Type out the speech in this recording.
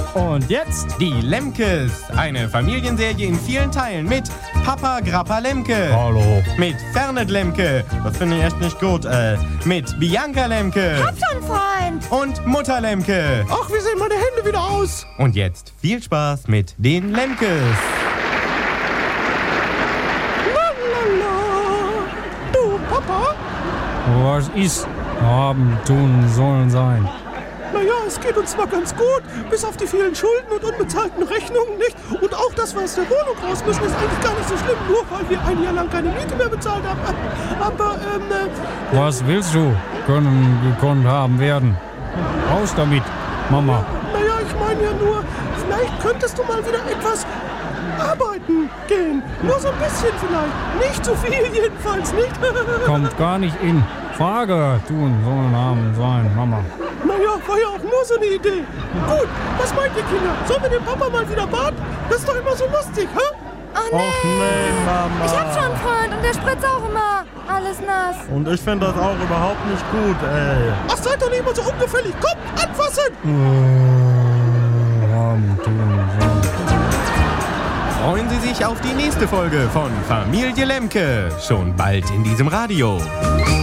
Und jetzt Die Lemkes, eine Familienserie in vielen Teilen mit Papa Grappa Lemke. Hallo. Mit Fernet Lemke, das finde ich echt nicht gut, mit Bianca Lemke. Hab schon, Freund. Und Mutter Lemke. Ach, wie sehen meine Hände wieder aus? Und jetzt viel Spaß mit den Lemkes. Du, Papa? Was ist haben, tun, sollen sein? Naja, es geht uns zwar ganz gut, bis auf die vielen Schulden und unbezahlten Rechnungen, nicht? Und auch das, was aus der Wohnung raus müssen, ist eigentlich gar nicht so schlimm, nur weil wir ein Jahr lang keine Miete mehr bezahlt haben. Aber, Was willst du? Können gekonnt haben werden. Raus damit, Mama. naja, ich meine ja nur, vielleicht könntest du mal wieder etwas arbeiten gehen. Nur so ein bisschen vielleicht. Nicht zu viel jedenfalls, nicht? Kommt gar nicht in Frage. Tun, sollen, haben, sein, Mama. Naja, war ja auch nur so eine Idee. Gut, was meint ihr, Kinder? Sollen wir den Papa mal wieder baden? Das ist doch immer so lustig, hä? Oh nee. Och nee, Mama. Ich hab schon, Freund. Und der spritzt auch immer. Alles nass. Und ich finde das auch überhaupt nicht gut, ey. Ach, seid doch nicht immer so ungefällig. Kommt, anfassen! Haben, tun, sollen. Freuen Sie sich auf die nächste Folge von Familie Lemke. Schon bald in diesem Radio.